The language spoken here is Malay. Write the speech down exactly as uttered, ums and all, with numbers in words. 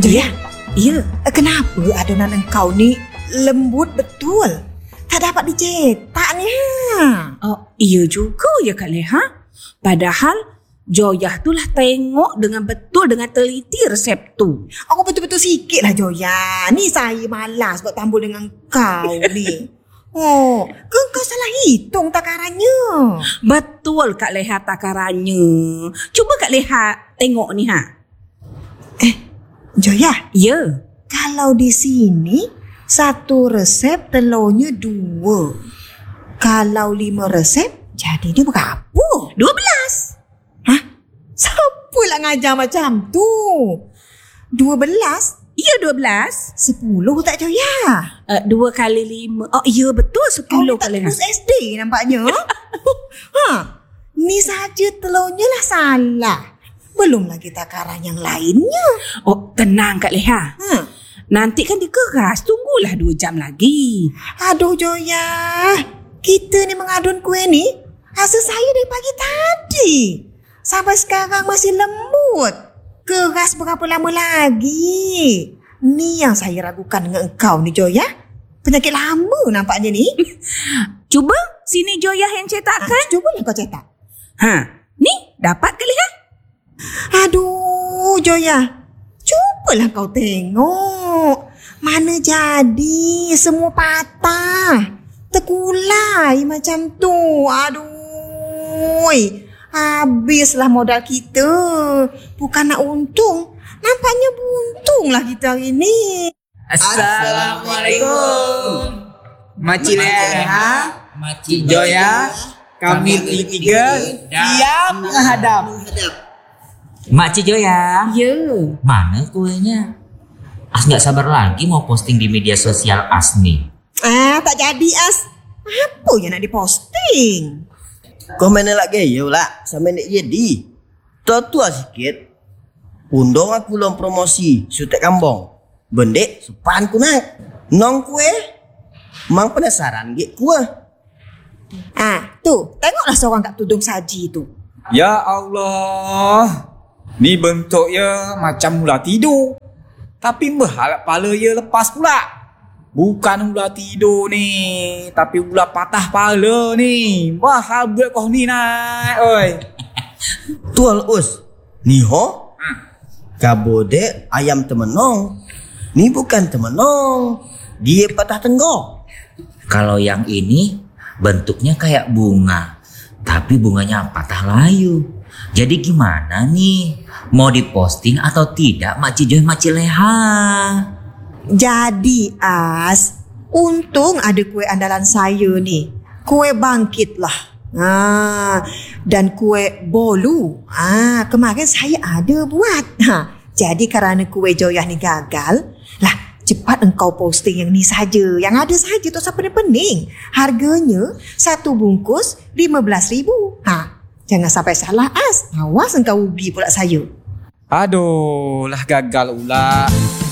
Joya, Ya, kenapa adonan engkau ni lembut betul? Tak dapat dicetak ni. Ha? oh, iya juga ya Kak Leha. Padahal Joyah tu lah tengok dengan betul, dengan teliti resep tu. Aku betul-betul sikit lah Joya. Ni saya malas buat tambul dengan kau ni. Oh, ke kau salah hitung takarannya? Betul Kak Leha takarannya. Cuba Kak Leha tengok ni ha. Eh, Joya, Ya. kalau di sini satu resep telurnya dua. Kalau lima resep, jadi dia berapa? Dua belas. Hah? Siapa lah ngajar macam tu? Dua belas? Ya, dua belas. Sepuluh tak Joya? Uh, dua kali lima. Oh, ya betul Kau sepuluh ni tak Kak Leha. terus S D nampaknya. Ha? Ni saja telurnya lah salah. Belum lagi takaran yang lainnya. Oh, tenang Kak Leha. Ha? Nanti kan dikeras. Tunggulah dua jam lagi. Aduh Joya, kita ni mengadun kuih ni hasil saya dari pagi tadi. Sampai sekarang masih lembut. Keras berapa lama lagi? Ni yang saya ragukan dengan engkau ni Joya. Penyakit lama nampaknya ni. Cuba sini Joyah yang cetakkan. Ha, cubalah kau cetak. Ha, ni dapat Kak Leha? Aduh Joya, cubalah kau tengok. Mana jadi, semua patah. Terkulai macam tu. Aduh, habislah modal kita. Bukan nak untung, nampaknya buntunglah kita hari ni. Assalamualaikum. Makcik Leha, Makcik Joya, kami bertiga siap menghadap. Makcik Joya, Ya. mana kuenya? As nggak sabar lagi mau posting di media sosial As nih. Ah, tak jadi As. Apa yang nak diposting? Kau mana nak gaya lah sama nak jadi. Tua-tua sikit. Undang aku long promosi sutek kambong. Bendek sepan ku nak. Nong kue. Mang penasaran gek kue. Ah, tu, tengoklah seorang kat tudung saji tu. Ya Allah, ni bentuknya macam ular tidur. Tapi berharap kepala dia lepas pula. Bukan ular tidur ni, tapi ular patah kepala ni. Mahal buat kau ni naik, oi. Tual us. Ni ho? Kabodek ayam temenong. Ni bukan temenong. Dia patah tenggok. Kalau yang ini bentuknya kayak bunga, tapi bunganya patah layu. Jadi gimana nih? Mau diposting atau tidak Makcik Joy, Makcik Leha? Jadi As, untung ada kuih andalan saya ni. Kuih bangkit lah. Ah, dan kuih bolu. Ah, kemarin saya ada buat. Ha, jadi kerana kuih Joyah ni gagal, lah cepat engkau posting yang ni saja. Yang ada saja tak usah pening-pening. Harganya satu bungkus lima belas ribu. Ha, jangan sampai salah As. Awas engkau ubi pula saya. Aduh, lah gagal pula.